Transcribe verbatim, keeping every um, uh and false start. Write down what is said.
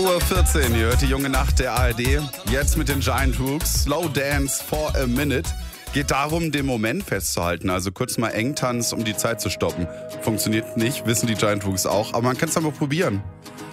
Uhr vierzehn, ihr hört die junge Nacht der A R D. Jetzt mit den Giant Rooks. Slow Dance for a Minute. Geht darum, den Moment festzuhalten. Also kurz mal Engtanz, um die Zeit zu stoppen. Funktioniert nicht, wissen die Giant Rooks auch. Aber man kann es mal probieren.